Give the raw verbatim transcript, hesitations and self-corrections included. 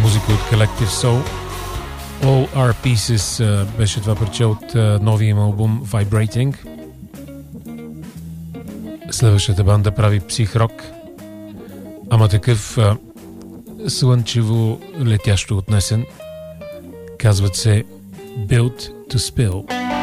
музика от Collective Soul. All Our Pieces uh, беше това парче от uh, новия им албум Vibrating. Следващата банда прави псих-рок, ама такъв uh, слънчево летящо отнесен. Казват се Built to Spill.